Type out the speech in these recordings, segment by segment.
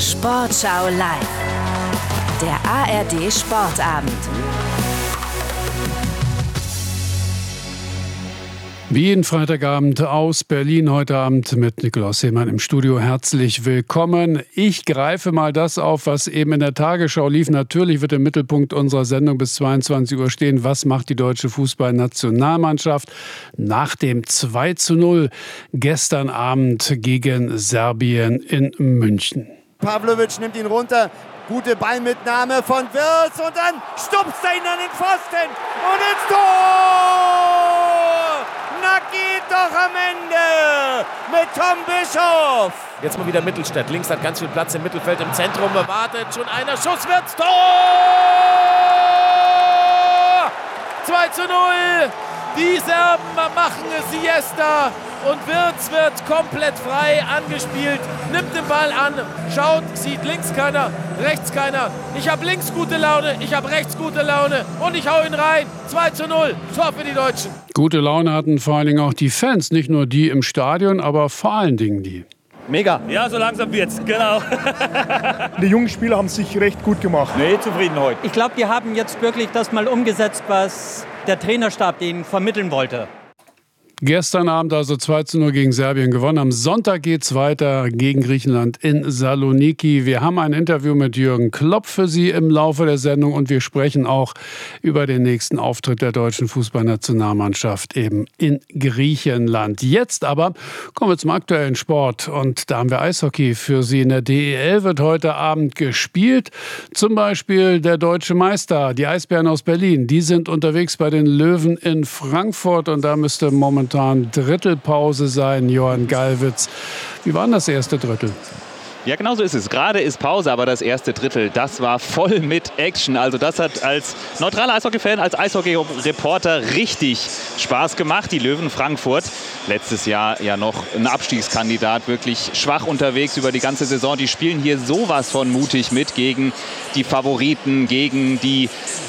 Sportschau live. Der ARD Sportabend. Wie jeden Freitagabend aus Berlin heute Abend mit Nikolaus Seemann im Studio. Herzlich willkommen. Ich greife mal das auf, was eben in der Tagesschau lief. Natürlich wird im Mittelpunkt unserer Sendung bis 22 Uhr stehen, was macht die deutsche Fußballnationalmannschaft nach dem 2:0 gestern Abend gegen Serbien in München. Pavlovic nimmt ihn runter. Gute Ballmitnahme von Wirtz und dann stupst er ihn an den Pfosten und ins Tor! Na geht doch am Ende mit Tom Bischoff. Jetzt mal wieder Mittelstädt. Links hat ganz viel Platz im Mittelfeld, im Zentrum wartet schon einer. Schuss wird's, Tor! 2:0. Die Serben machen Siesta und Wirtz wird komplett frei angespielt, nimmt den Ball an, schaut, sieht links keiner, rechts keiner. Ich habe links gute Laune, ich habe rechts gute Laune und ich hau ihn rein. 2:0, Tor für die Deutschen. Gute Laune hatten vor allen Dingen auch die Fans, nicht nur die im Stadion, aber vor allen Dingen die. Mega. Ja, so langsam wird's, genau. Die jungen Spieler haben sich recht gut gemacht. Nee, zufrieden heute. Ich glaube, die haben jetzt wirklich das mal umgesetzt, was der Trainerstab denen vermitteln wollte. Gestern Abend also 2:0 gegen Serbien gewonnen. Am Sonntag geht's weiter gegen Griechenland in Saloniki. Wir haben ein Interview mit Jürgen Klopp für Sie im Laufe der Sendung und wir sprechen auch über den nächsten Auftritt der deutschen Fußballnationalmannschaft eben in Griechenland. Jetzt aber kommen wir zum aktuellen Sport und da haben wir Eishockey für Sie. In der DEL wird heute Abend gespielt. Zum Beispiel der deutsche Meister, die Eisbären aus Berlin. Die sind unterwegs bei den Löwen in Frankfurt und da müsste momentan Drittelpause sein. Johann Gallwitz, wie war denn das erste Drittel? Ja, genau so ist es. Gerade ist Pause, aber das erste Drittel, das war voll mit Action. Also das hat als neutraler Eishockey-Fan, als Eishockey-Reporter richtig Spaß gemacht. Die Löwen Frankfurt, letztes Jahr ja noch ein Abstiegskandidat, wirklich schwach unterwegs über die ganze Saison. Die spielen hier sowas von mutig mit gegen die Favoriten, gegen die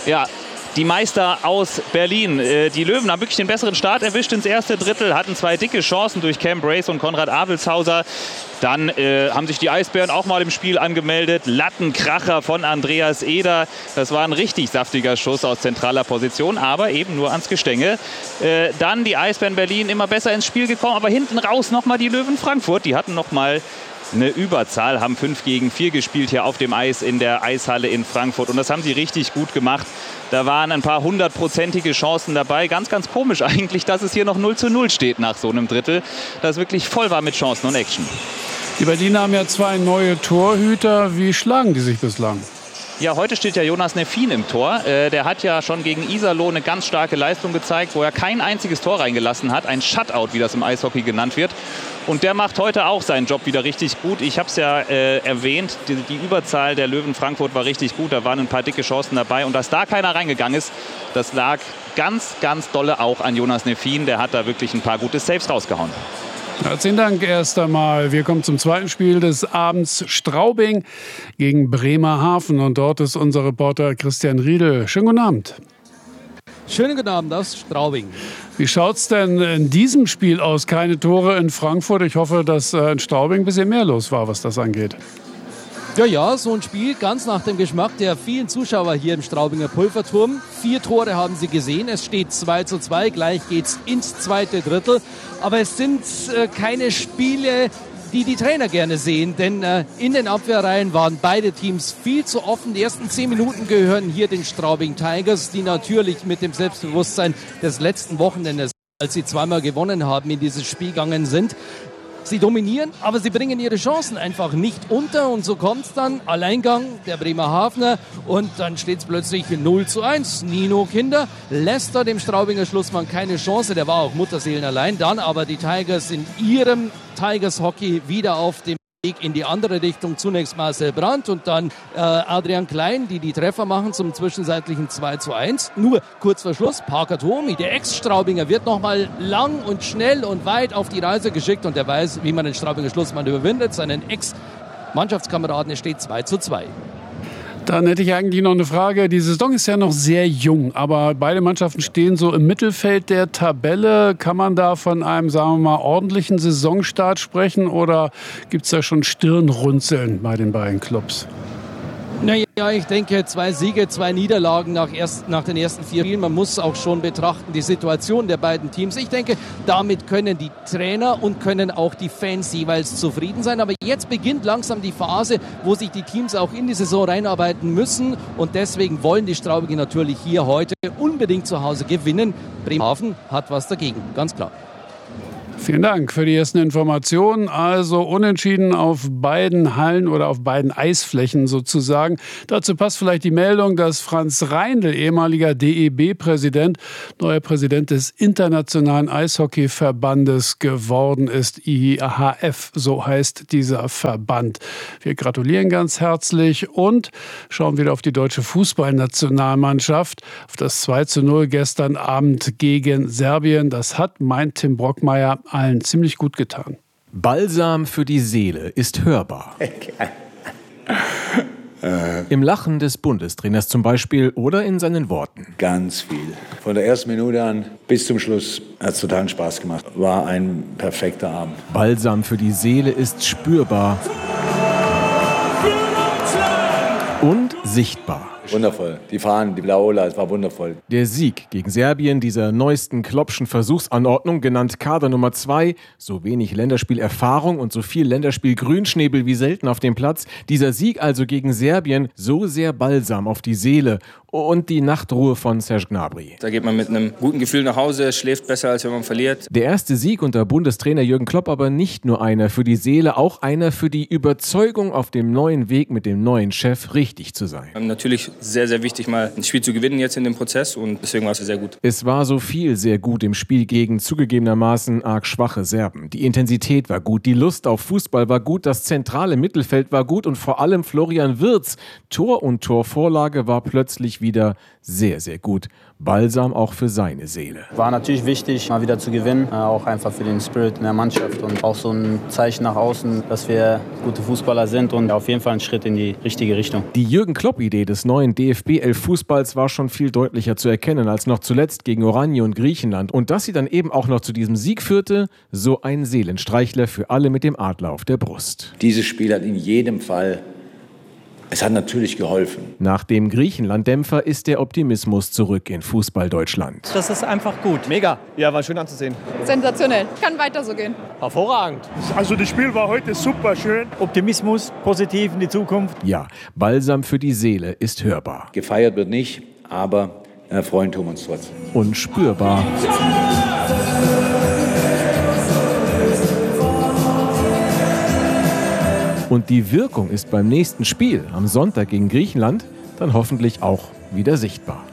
Meister aus Berlin. Die Löwen haben wirklich den besseren Start erwischt ins erste Drittel, hatten zwei dicke Chancen durch Cam Brace und Konrad Abelshauser. Dann haben sich die Eisbären auch mal im Spiel angemeldet. Lattenkracher von Andreas Eder. Das war ein richtig saftiger Schuss aus zentraler Position, aber eben nur ans Gestänge. Dann die Eisbären Berlin immer besser ins Spiel gekommen, aber hinten raus nochmal die Löwen Frankfurt. Die hatten nochmal eine Überzahl, haben 5 gegen 4 gespielt hier auf dem Eis in der Eishalle in Frankfurt. Und das haben sie richtig gut gemacht. Da waren ein paar 100-prozentige Chancen dabei. Ganz, ganz komisch eigentlich, dass es hier noch 0:0 steht nach so einem Drittel. Das wirklich voll war mit Chancen und Action. Die Berliner haben ja 2 neue Torhüter. Wie schlagen die sich bislang? Ja, heute steht ja Jonas Neffin im Tor. Der hat ja schon gegen Iserlohn eine ganz starke Leistung gezeigt, wo er kein einziges Tor reingelassen hat. Ein Shutout, wie das im Eishockey genannt wird. Und der macht heute auch seinen Job wieder richtig gut. Ich habe es ja erwähnt, die Überzahl der Löwen Frankfurt war richtig gut. Da waren ein paar dicke Chancen dabei. Und dass da keiner reingegangen ist, das lag ganz, ganz dolle auch an Jonas Neffin. Der hat da wirklich ein paar gute Saves rausgehauen. Herzlichen Dank erst einmal. Wir kommen zum zweiten Spiel des Abends. Straubing gegen Bremerhaven. Und dort ist unser Reporter Christian Riedel. Schönen guten Abend. Schönen guten Abend aus Straubing. Wie schaut es denn in diesem Spiel aus? Keine Tore in Frankfurt. Ich hoffe, dass in Straubing ein bisschen mehr los war, was das angeht. Ja, so ein Spiel ganz nach dem Geschmack der vielen Zuschauer hier im Straubinger Pulverturm. 4 Tore haben sie gesehen. Es steht 2:2. Gleich geht's ins zweite Drittel. Aber es sind keine Spiele, die die Trainer gerne sehen. Denn in den Abwehrreihen waren beide Teams viel zu offen. Die ersten 10 Minuten gehören hier den Straubing Tigers, die natürlich mit dem Selbstbewusstsein des letzten Wochenendes, als sie zweimal gewonnen haben, in dieses Spiel gegangen sind. Sie dominieren, aber sie bringen ihre Chancen einfach nicht unter und so kommt es dann. Alleingang der Bremerhavener und dann steht es plötzlich 0:1. Nino Kinder lässt da dem Straubinger Schlussmann keine Chance, der war auch Mutterseelen allein. Dann aber die Tigers in ihrem Tigers Hockey wieder auf dem Weg in die andere Richtung. Zunächst Marcel Brandt und dann Adrian Klein, die Treffer machen zum zwischenzeitlichen 2:1. Nur kurz vor Schluss, Parker Thomi, der Ex-Straubinger, wird nochmal lang und schnell und weit auf die Reise geschickt und der weiß, wie man den Straubinger Schlussmann überwindet. Seinen Ex-Mannschaftskameraden, es steht 2:2. Dann hätte ich eigentlich noch eine Frage. Die Saison ist ja noch sehr jung, aber beide Mannschaften stehen so im Mittelfeld der Tabelle. Kann man da von einem, sagen wir mal, ordentlichen Saisonstart sprechen oder gibt es da schon Stirnrunzeln bei den beiden Clubs? Naja, ich denke, 2 Siege, 2 Niederlagen nach den ersten 4 Spielen. Man muss auch schon betrachten, die Situation der beiden Teams. Ich denke, damit können die Trainer und können auch die Fans jeweils zufrieden sein. Aber jetzt beginnt langsam die Phase, wo sich die Teams auch in die Saison reinarbeiten müssen. Und deswegen wollen die Straubinger natürlich hier heute unbedingt zu Hause gewinnen. Bremerhaven hat was dagegen, ganz klar. Vielen Dank für die ersten Informationen. Also unentschieden auf beiden Hallen oder auf beiden Eisflächen sozusagen. Dazu passt vielleicht die Meldung, dass Franz Reindl, ehemaliger DEB-Präsident, neuer Präsident des Internationalen Eishockeyverbandes geworden ist. IHF, so heißt dieser Verband. Wir gratulieren ganz herzlich und schauen wieder auf die deutsche Fußballnationalmannschaft. Auf das 2:0 gestern Abend gegen Serbien. Das hat, meint Tim Brockmeier, allen ziemlich gut getan. Balsam für die Seele ist hörbar. Im Lachen des Bundestrainers zum Beispiel oder in seinen Worten. Ganz viel. Von der ersten Minute an bis zum Schluss hat es totalen Spaß gemacht. War ein perfekter Abend. Balsam für die Seele ist spürbar und sichtbar. Wundervoll. Die Fahnen, die Blaola, es war wundervoll. Der Sieg gegen Serbien, dieser neuesten Kloppschen Versuchsanordnung, genannt Kader Nummer 2, so wenig Länderspielerfahrung und so viel Länderspiel-Grünschnäbel wie selten auf dem Platz. Dieser Sieg also gegen Serbien, so sehr Balsam auf die Seele und die Nachtruhe von Serge Gnabry. Da geht man mit einem guten Gefühl nach Hause, schläft besser, als wenn man verliert. Der erste Sieg unter Bundestrainer Jürgen Klopp, aber nicht nur einer für die Seele, auch einer für die Überzeugung, auf dem neuen Weg mit dem neuen Chef richtig zu sein. Natürlich sehr, sehr wichtig, mal ein Spiel zu gewinnen jetzt in dem Prozess und deswegen war es sehr gut. Es war so viel sehr gut im Spiel gegen zugegebenermaßen arg schwache Serben. Die Intensität war gut, die Lust auf Fußball war gut, das zentrale Mittelfeld war gut und vor allem Florian Wirtz. Tor und Torvorlage war plötzlich wieder sehr, sehr gut. Balsam auch für seine Seele. War natürlich wichtig, mal wieder zu gewinnen, auch einfach für den Spirit in der Mannschaft und auch so ein Zeichen nach außen, dass wir gute Fußballer sind und auf jeden Fall ein Schritt in die richtige Richtung. Die Jürgen Klopp-Idee des neuen DFB-11-Fußballs war schon viel deutlicher zu erkennen als noch zuletzt gegen Oranje und Griechenland. Und dass sie dann eben auch noch zu diesem Sieg führte, so ein Seelenstreichler für alle mit dem Adler auf der Brust. Dieses Spiel hat in jedem Fall, es hat natürlich geholfen. Nach dem Griechenland-Dämpfer ist der Optimismus zurück in Fußball-Deutschland. Das ist einfach gut. Mega. Ja, war schön anzusehen. Sensationell. Kann weiter so gehen. Hervorragend. Also das Spiel war heute super schön. Optimismus, positiv in die Zukunft. Ja, Balsam für die Seele ist hörbar. Gefeiert wird nicht, aber freuen tun wir uns trotzdem. Und spürbar. Und die Wirkung ist beim nächsten Spiel am Sonntag gegen Griechenland dann hoffentlich auch wieder sichtbar.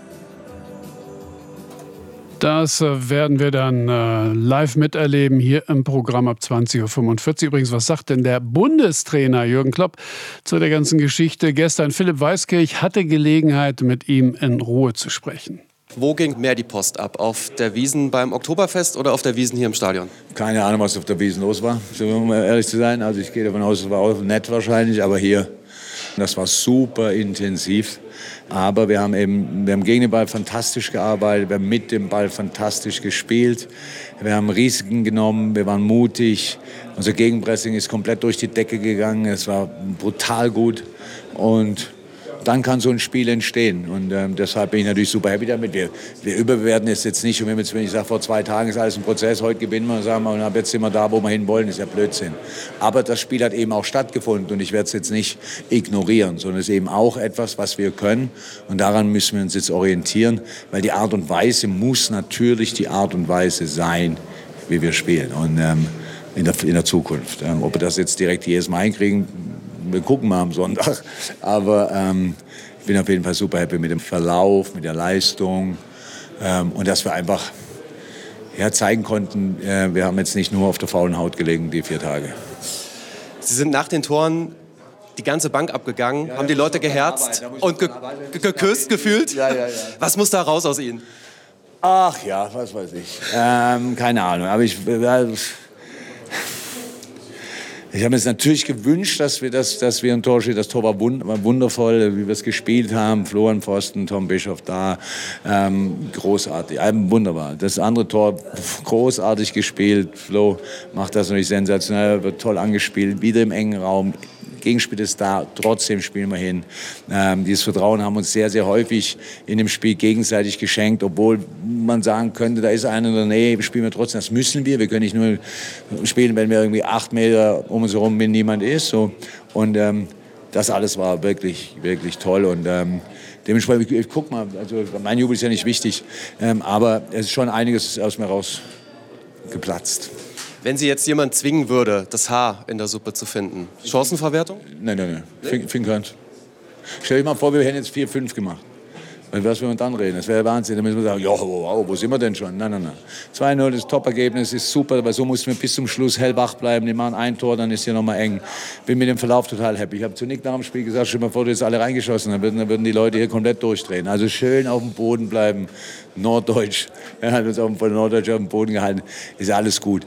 Das werden wir dann live miterleben hier im Programm ab 20:45 Uhr. Übrigens, was sagt denn der Bundestrainer Jürgen Klopp zu der ganzen Geschichte? Gestern Philipp Weiskirch hatte Gelegenheit, mit ihm in Ruhe zu sprechen. Wo ging mehr die Post ab? Auf der Wiesn beim Oktoberfest oder auf der Wiesn hier im Stadion? Keine Ahnung, was auf der Wiesn los war, um ehrlich zu sein. Also ich gehe davon aus, es war auch nett wahrscheinlich, aber hier, das war super intensiv. Aber wir haben gegen den Ball fantastisch gearbeitet, wir haben mit dem Ball fantastisch gespielt. Wir haben Risiken genommen, wir waren mutig. Unser Gegenpressing ist komplett durch die Decke gegangen, es war brutal gut. Und dann kann so ein Spiel entstehen. Und deshalb bin ich natürlich super happy damit. Wir überbewerten es jetzt nicht. Und wenn ich sage, vor 2 Tagen ist alles ein Prozess, heute gewinnen wir und sagen wir, und ab jetzt sind wir da, wo wir hinwollen, ist ja Blödsinn. Aber das Spiel hat eben auch stattgefunden und ich werde es jetzt nicht ignorieren, sondern es ist eben auch etwas, was wir können. Und daran müssen wir uns jetzt orientieren, weil die Art und Weise muss natürlich die Art und Weise sein, wie wir spielen. Und in der Zukunft. Ob wir das jetzt direkt jedes Mal hinkriegen, wir gucken mal am Sonntag, aber ich bin auf jeden Fall super happy mit dem Verlauf, mit der Leistung und dass wir einfach zeigen konnten, wir haben jetzt nicht nur auf der faulen Haut gelegen, die 4 Tage. Sie sind nach den Toren die ganze Bank abgegangen, haben die Leute geherzt und geküsst gefühlt. Ja. Was muss da raus aus Ihnen? Ach ja, was weiß ich. Keine Ahnung, aber Ich habe mir natürlich gewünscht, dass wir ein Tor schießen. Das Tor war wundervoll, wie wir es gespielt haben. Florian Pfosten, Tom Bischof da, großartig, wunderbar. Das andere Tor, großartig gespielt. Flo macht das natürlich sensationell, wird toll angespielt, wieder im engen Raum. Gegenspiel ist da, trotzdem spielen wir hin. Dieses Vertrauen haben uns sehr, sehr häufig in dem Spiel gegenseitig geschenkt, obwohl man sagen könnte, da ist einer oder nee, spielen wir trotzdem. Das müssen wir. Wir können nicht nur spielen, wenn wir irgendwie 8 Meter um uns herum, wenn niemand ist. So. Und das alles war wirklich, wirklich toll. Und dementsprechend, ich guck mal, also mein Jubel ist ja nicht wichtig, aber es ist schon einiges aus mir rausgeplatzt. Wenn Sie jetzt jemand zwingen würde, das Haar in der Suppe zu finden, Chancenverwertung? Nein. Finden keins. Stell dir mal vor, wir hätten jetzt 4-5 gemacht. Was wir dann reden? Das wäre Wahnsinn. Da müssen wir sagen, ja, wow, wo sind wir denn schon? Nein. 2-0, das Top-Ergebnis ist super, weil so mussten wir bis zum Schluss hellwach bleiben. Die machen ein Tor, dann ist hier nochmal eng. Bin mit dem Verlauf total happy. Ich habe zu Nick nach dem Spiel gesagt, stell dir mal vor, du hättest alle reingeschossen, dann würden die Leute hier komplett durchdrehen. Also schön auf dem Boden bleiben, Norddeutsch. Er hat uns von Norddeutsch auf dem Boden gehalten. Ist alles gut.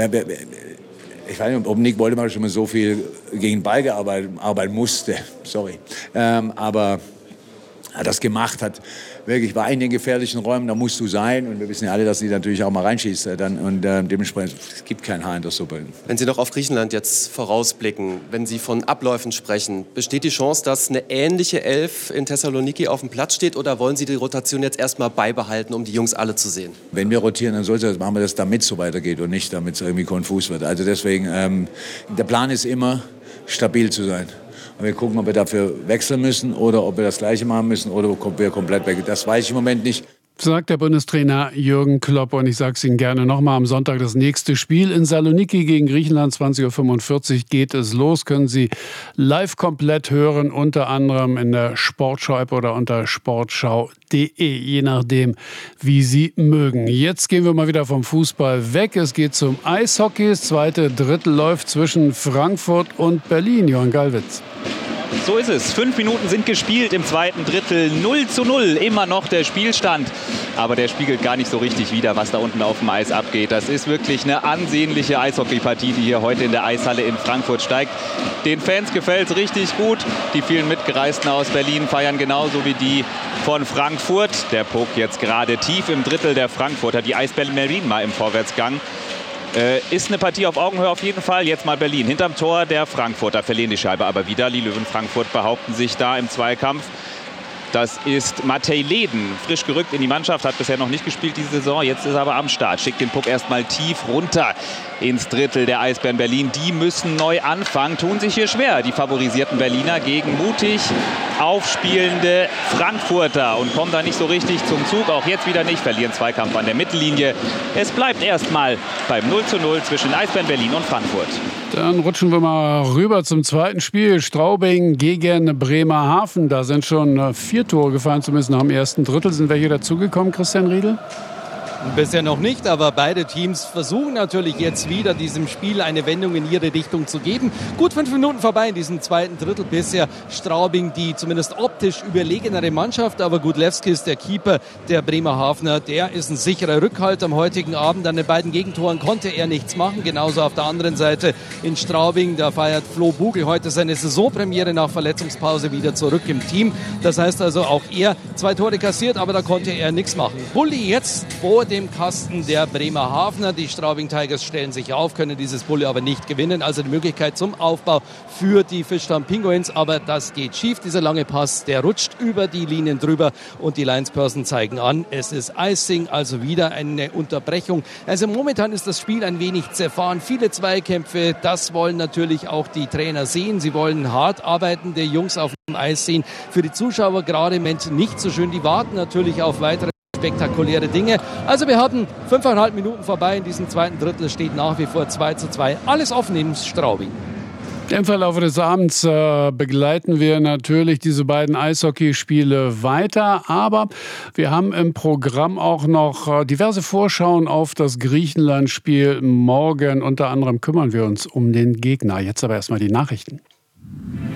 Ich weiß nicht, ob Nick Woldemar schon mal so viel gegen den Ball arbeiten musste. Sorry. Aber das gemacht hat, wirklich war in den gefährlichen Räumen, da musst du sein. Und wir wissen ja alle, dass sie natürlich auch mal reinschießt. Und dementsprechend, es gibt kein Haar in der Suppe. Wenn Sie noch auf Griechenland jetzt vorausblicken, wenn Sie von Abläufen sprechen, besteht die Chance, dass eine ähnliche Elf in Thessaloniki auf dem Platz steht? Oder wollen Sie die Rotation jetzt erstmal beibehalten, um die Jungs alle zu sehen? Wenn wir rotieren, dann machen wir das, damit es so weitergeht und nicht, damit es irgendwie konfus wird. Also deswegen, der Plan ist immer, stabil zu sein. Und wir gucken, ob wir dafür wechseln müssen oder ob wir das Gleiche machen müssen oder ob wir komplett weg. Das weiß ich im Moment nicht. Sagt der Bundestrainer Jürgen Klopp. Und ich sage es Ihnen gerne nochmal, am Sonntag das nächste Spiel in Saloniki gegen Griechenland, 20.45 Uhr geht es los. Können Sie live komplett hören, unter anderem in der Sportschau-App oder unter sportschau.de, je nachdem, wie Sie mögen. Jetzt gehen wir mal wieder vom Fußball weg. Es geht zum Eishockey. Das zweite Drittel läuft zwischen Frankfurt und Berlin. Johann Gallwitz. So ist es. 5 Minuten sind gespielt im zweiten Drittel. 0:0 immer noch der Spielstand. Aber der spiegelt gar nicht so richtig wider, was da unten auf dem Eis abgeht. Das ist wirklich eine ansehnliche Eishockeypartie, die hier heute in der Eishalle in Frankfurt steigt. Den Fans gefällt es richtig gut. Die vielen Mitgereisten aus Berlin feiern genauso wie die von Frankfurt. Der Puck jetzt gerade tief im Drittel der Frankfurter. Die Eisbären Berlin mal im Vorwärtsgang. Ist eine Partie auf Augenhöhe auf jeden Fall. Jetzt mal Berlin. Hinterm Tor der Frankfurter verlieren die Scheibe aber wieder. Die Löwen Frankfurt behaupten sich da im Zweikampf. Das ist Matej Leden, frisch gerückt in die Mannschaft, hat bisher noch nicht gespielt diese Saison. Jetzt ist er aber am Start, schickt den Puck erstmal tief runter ins Drittel der Eisbären Berlin. Die müssen neu anfangen, tun sich hier schwer, die favorisierten Berliner gegen mutig aufspielende Frankfurter und kommen da nicht so richtig zum Zug. Auch jetzt wieder nicht, verlieren Zweikampf an der Mittellinie. Es bleibt erstmal beim 0:0 zwischen Eisbären Berlin und Frankfurt. Dann rutschen wir mal rüber zum zweiten Spiel. Straubing gegen Bremerhaven. Da sind schon 4 Tore gefallen, zumindest nach dem ersten Drittel. Sind welche dazugekommen, Christian Riedel? Bisher noch nicht, aber beide Teams versuchen natürlich jetzt wieder diesem Spiel eine Wendung in ihre Richtung zu geben. Gut 5 Minuten vorbei in diesem zweiten Drittel. Bisher Straubing die zumindest optisch überlegenere Mannschaft, aber Gudlewski ist der Keeper der Bremerhavener. Der ist ein sicherer Rückhalt am heutigen Abend. An den beiden Gegentoren konnte er nichts machen. Genauso auf der anderen Seite in Straubing. Da feiert Flo Bugel heute seine Saisonpremiere nach Verletzungspause wieder zurück im Team. Das heißt also auch er 2 Tore kassiert, aber da konnte er nichts machen. Bulli jetzt vor dem Kasten der Bremerhavener. Die Straubing Tigers stellen sich auf, können dieses Bulli aber nicht gewinnen. Also die Möglichkeit zum Aufbau für die Fischtown Penguins. Aber das geht schief. Dieser lange Pass, der rutscht über die Linien drüber und die Linesperson zeigen an, es ist Icing, also wieder eine Unterbrechung. Also momentan ist das Spiel ein wenig zerfahren. Viele Zweikämpfe, das wollen natürlich auch die Trainer sehen. Sie wollen hart arbeitende Jungs auf dem Eis sehen. Für die Zuschauer gerade im Moment nicht so schön. Die warten natürlich auf weitere spektakuläre Dinge. Also wir hatten 5,5 Minuten vorbei in diesem zweiten Drittel, steht nach wie vor 2:2. Alles offen in Straubing. Im Verlauf des Abends begleiten wir natürlich diese beiden Eishockeyspiele weiter. Aber wir haben im Programm auch noch diverse Vorschauen auf das Griechenland-Spiel morgen. Unter anderem kümmern wir uns um den Gegner. Jetzt aber erstmal die Nachrichten.